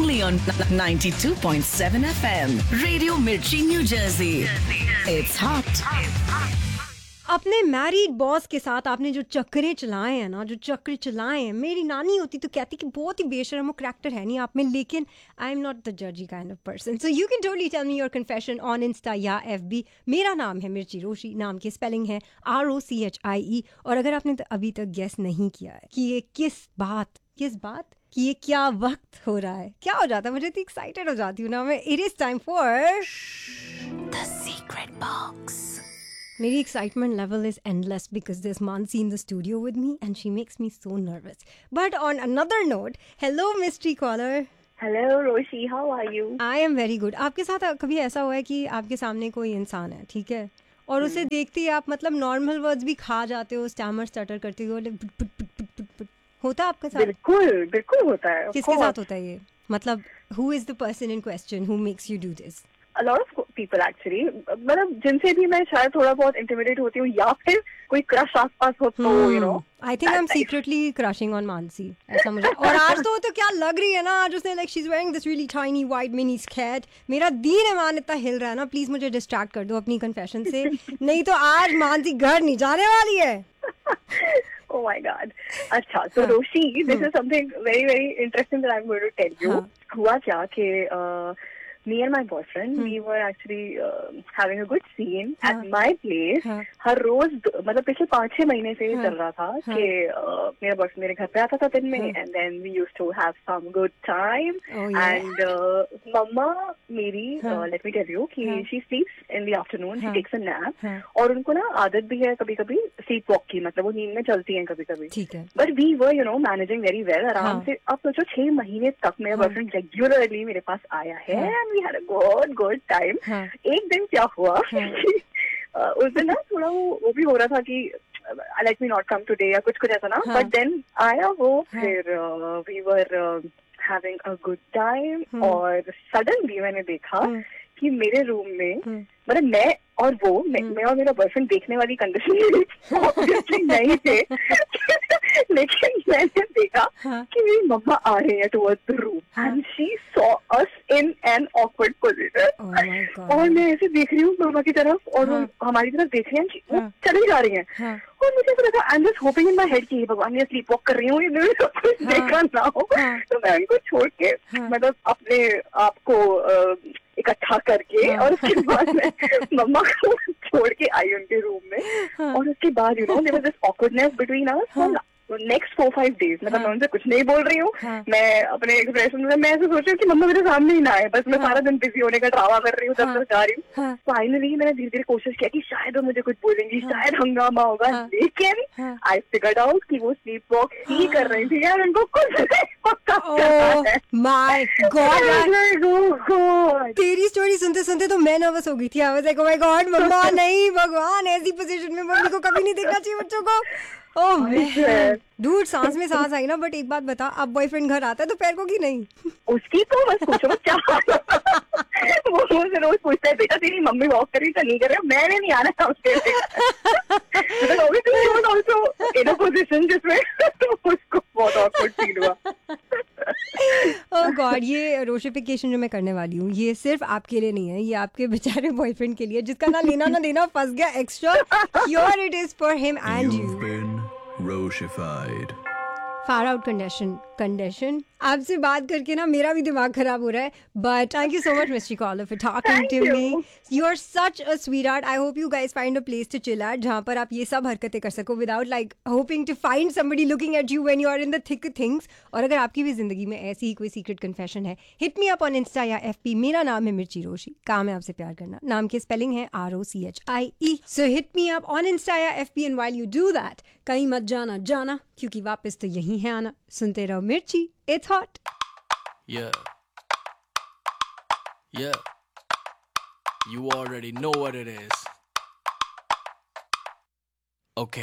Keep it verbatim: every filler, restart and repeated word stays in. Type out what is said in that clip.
only on ninety-two point seven F M. Radio Mirchi, New Jersey. It's hot. अपने married boss के साथ आपने जो चक्करे चलाए हैं ना, जो चक्कर चलाए हैं, मेरी नानी होती तो कहती कि बहुत ही बेशर्म करैक्टर है नहीं आप में, लेकिन आई एम नॉट द जजी kind of person. So you can totally tell me your confession on Insta या एफ बी. मेरा नाम है मिर्ची रोशी, नाम की स्पेलिंग है R O C H I ई. और अगर आपने अभी तक गेस नहीं किया है कि ये किस बात किस बात कि ये क्या वक्त हो रहा है, क्या हो जाता है, मुझे तो एक्साइटेड हो जाती हूँ ना मैं. It is time for the secret box. मेरी excitement level is endless because there's Mansi in the studio with me and she makes me so nervous. But on another note, hello mystery caller. Hello Roshi, how are you? I am very good. आपके साथ कभी ऐसा हुआ है कि आपके सामने कोई इंसान है, ठीक है, और hmm. उसे देखते ही आप मतलब नॉर्मल वर्ड्स भी खा जाते हो, स्टैमर स्टटर करते हो, होता है आपके साथ? बिल्कुल बिल्कुल होता है. किसके साथ होता है ये? मतलब who is the person in question who makes you do this? A lot of people actually, मतलब जिनसे भी मैं शायद थोड़ा बहुत इंटिमिडेट होती हूँ या फिर कोई क्रश आसपास हो तो you know. I think I am secretly crushing on Mansi, ऐसा मुझे. और आज तो तो क्या लग रही है ना, आज उसने like she is wearing this really tiny white mini skirt. मेरा दीन ईमान इतना हिल रहा है ना, प्लीज मुझे डिस्ट्रैक्ट कर दो अपनी कन्फेशन से, नहीं तो आज मानसी घर नहीं जाने वाली है. Oh my God. अच्छा, so Roshi, this is something very very interesting that I'm going to tell you. हुआ क्या कि me and my boyfriend, hmm. we were actually uh, having a good scene हाँ. at my place. हाँ. हर रोज मतलब पिछले पाँच छह महीने से हाँ. चल रहा था हाँ. कि uh, मेरा बॉयफ्रेंड मेरे घर पे आता था दिन में हाँ. and then we used to have some good time. oh, yeah. and uh, मम्मा मेरी हाँ. uh, let me tell you कि हाँ. she sleeps in the afternoon, हाँ. she takes a nap हाँ. और उनको ना आदत भी है कभी कभी sleep walk की, मतलब वो नींद में चलती हैं कभी कभी. ठीक है. but we were you know managing very well आराम हाँ. से. अब सोचो छह महीने तक मेरा बॉयफ्रेंड हाँ. रेगुलरली मेरे पास आया है हाँ. we had a good good time. हाँ. एक दिन क्या हुआ हाँ. uh, उस दिन ना थोड़ा वो वो भी हो रहा था कि let me not come today या कुछ कुछ ऐसा ना. हाँ. but then आया वो हाँ. फिर uh, we were uh, having a good time हाँ. और suddenly मैंने देखा हाँ. कि मेरे रूम में मतलब मैं और वो मैं, मैं और मेरा बॉयफ्रेंड देखने वाली कंडीशन में ऑब्वियसली नहीं थे. लेकिन मैंने देखा हाँ. कि मेरी मम्मा आ रही है towards the room and she saw us in an awkward position. और मैं ऐसे देख रही हूँ मम्मा की तरफ और हाँ. वो हमारी तरफ देख रही हैं, वो हाँ. चली जा रही हैं हाँ. और मुझे ऐसा लगा I am just hoping in my head कि भगवान ये स्लीप वॉक कर रही हूँ, ये मेरे सब कुछ हाँ. देखा ना हो हाँ. तो मैं उनको छोड़ के हाँ. मतलब अपने आप को इकट्ठा करके हाँ. और उसके बाद मैं मम्मा को छोड़ के आई उनके रूम में हाँ. और उसके बाद you know there was this awkwardness between us for next four five days. मतलब मैं उनसे कुछ नहीं बोल रही हूँ हाँ. मैं अपने एक्सप्रेशन में मैं ऐसे सोच रही हूँ कि मम्मा मेरे सामने ही ना आए, बस मैं हाँ. सारा दिन बिजी होने का ड्रामा कर रही हूँ, जब तक जा रही हूँ. फाइनली मैंने धीरे धीरे कोशिश किया कि शायद वो मुझे कुछ बोलेंगी हाँ. शायद हंगामा होगा हाँ. लेकिन आई फिगर्ड आउट कि वो स्लीप वॉक ही कर रही थी यार, उनको कुछ माय गॉड. तेरी स्टोरी सुनते सुनते तो मैं नर्वस हो गई थी. I was like oh my God मम्मा नहीं, भगवान ऐसी पोजीशन में मम्मी को कभी नहीं देखना चाहिए बच्चों को. ओह मैन डूड, सांस में सांस आई ना. बट एक बात बता, अब बॉयफ्रेंड घर आता है तो पैर को की नहीं उसकी तो बस पूछो क्या. वो मुझसे रोज पूछता है बेटा तेरी मम्मी वॉक कर रही तो नहीं कर रही, मैंने नहीं आना था उसके पोजीशन जिसमें उसको बहुत ऑकवर्ड फील हुआ. ओह गॉड, ये रोशिफिकेशन जो मैं करने वाली हूँ ये सिर्फ आपके लिए नहीं है, ये आपके बेचारे बॉयफ्रेंड के लिए जिसका ना लेना ना देना फंस गया extra. Here it is for him and you. Roshified. Far out condition condition आपसे बात करके ना मेरा भी दिमाग खराब हो रहा है. But thank you so much mister collar for talking to me. You are such a sweet heart. I hope you guys find a place to chill at जहाँ पर आप ये सब हरकतें कर सको without like hoping to find somebody looking at you when you are in the thick things. और अगर आपकी भी जिंदगी में ऐसी ही कोई सीक्रेट कन्फेशन है, hit me up on Insta या एफ पी. मेरा नाम है मिर्ची रोशी, काम है आपसे प्यार करना. नाम की स्पेलिंग है R O C H I E. So hit me up on Insta या F P and while you do that कहीं मत जाना जाना, क्योंकि वापस तो यही है आना. सुनते रहो मिर्ची, it's hot. Yeah. Yeah. You already know what it is. Okay.